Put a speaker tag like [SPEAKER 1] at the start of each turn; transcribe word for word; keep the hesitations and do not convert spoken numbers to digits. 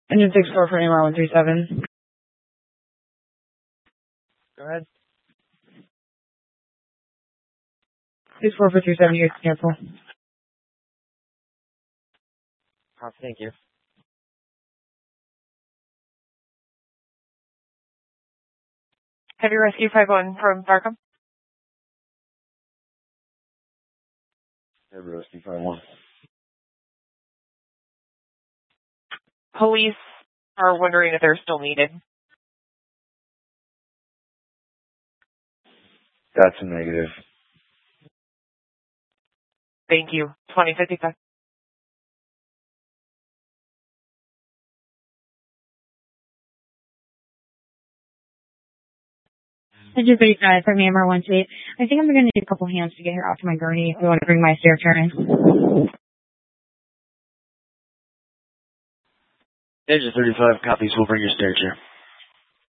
[SPEAKER 1] Engine six four for A M R one three seven.
[SPEAKER 2] Go ahead.
[SPEAKER 1] six four for three seven, you cancel.
[SPEAKER 2] Oh, thank you.
[SPEAKER 3] Heavy Rescue five one from Barcom.
[SPEAKER 2] Heavy Rescue five one.
[SPEAKER 3] Police are wondering if they're still needed.
[SPEAKER 2] That's a negative.
[SPEAKER 3] Thank you. twenty fifty-five.
[SPEAKER 1] Engine thirty-five from A M R one two eight. I think I'm going to need a couple hands to get her off to my gurney if we want to bring my stair in.
[SPEAKER 2] Engine thirty-five copies. We'll bring your stair chair.